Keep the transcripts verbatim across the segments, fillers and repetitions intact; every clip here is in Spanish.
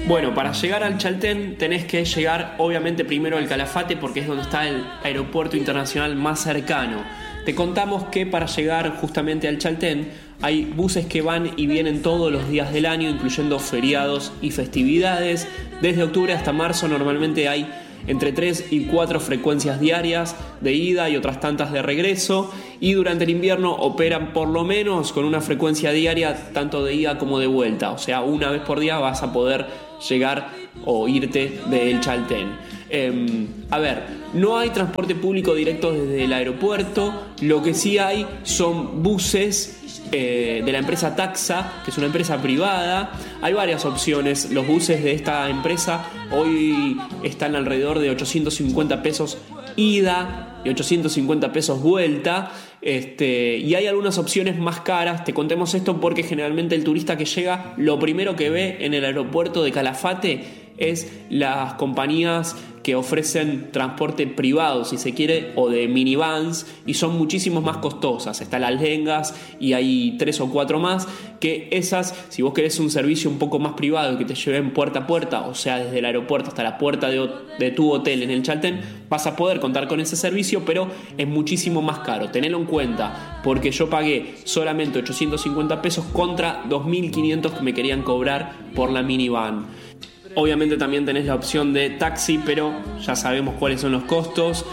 Bueno, para llegar al Chaltén tenés que llegar obviamente primero al Calafate porque es donde está el aeropuerto internacional más cercano. Te contamos que para llegar justamente al Chaltén hay buses que van y vienen todos los días del año, incluyendo feriados y festividades. Desde octubre hasta marzo normalmente hay entre tres y cuatro frecuencias diarias de ida y otras tantas de regreso, y durante el invierno operan por lo menos con una frecuencia diaria tanto de ida como de vuelta, o sea, una vez por día vas a poder llegar o irte del Chaltén. Eh, a ver, no hay transporte público directo desde el aeropuerto, lo que sí hay son buses Eh, de la empresa Taxa, que es una empresa privada. Hay varias opciones. Los buses de esta empresa hoy están alrededor de ochocientos cincuenta pesos ida y ochocientos cincuenta pesos vuelta. Este, y hay algunas opciones más caras. Te contemos esto porque generalmente el turista que llega, lo primero que ve en el aeropuerto de Calafate es las compañías que ofrecen transporte privado, si se quiere, o de minivans, y son muchísimos más costosas. Están las lengas y hay tres o cuatro más, que esas, si vos querés un servicio un poco más privado que te lleven puerta a puerta, o sea, desde el aeropuerto hasta la puerta de, de tu hotel en el Chaltén, vas a poder contar con ese servicio, pero es muchísimo más caro. Tenelo en cuenta, porque yo pagué solamente ochocientos cincuenta pesos contra dos mil quinientos que me querían cobrar por la minivan. Obviamente también tenés la opción de taxi, pero ya sabemos cuáles son los costos.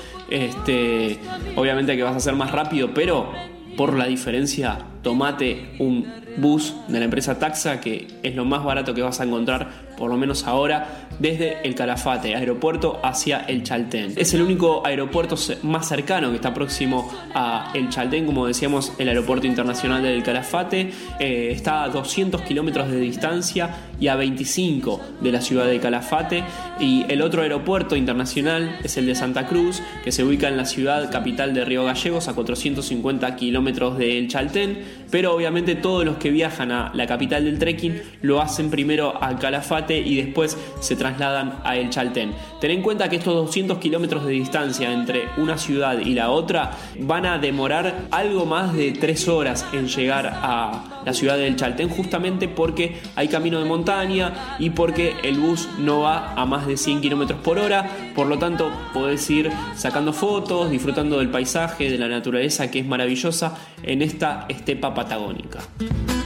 Este, obviamente que vas a ser más rápido, pero por la diferencia, tomate un bus de la empresa Taxa, que es lo más barato que vas a encontrar, por lo menos ahora, desde el Calafate, aeropuerto, hacia el Chaltén. Es el único aeropuerto más cercano que está próximo a el Chaltén, como decíamos, el aeropuerto internacional del Calafate. Eh, está a doscientos kilómetros de distancia y a veinticinco de la ciudad de Calafate. Y el otro aeropuerto internacional es el de Santa Cruz, que se ubica en la ciudad capital de Río Gallegos, a cuatrocientos cincuenta kilómetros del Chaltén. Pero obviamente todos los que viajan a la capital del trekking lo hacen primero al Calafate y después se trasladan a el Chaltén. Ten en cuenta que estos doscientos kilómetros de distancia entre una ciudad y la otra van a demorar algo más de tres horas en llegar a la ciudad del Chaltén, justamente porque hay camino de montaña y porque el bus no va a más de cien kilómetros por hora. Por lo tanto, podés ir sacando fotos, disfrutando del paisaje, de la naturaleza, que es maravillosa en esta estepa patagónica.